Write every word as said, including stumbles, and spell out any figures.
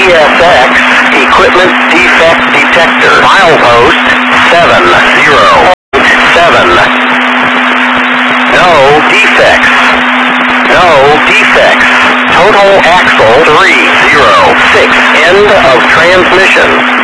S X, equipment defect detector. Milepost seven zero seven. No defects. No defects. Total axle three zero six. End of transmission.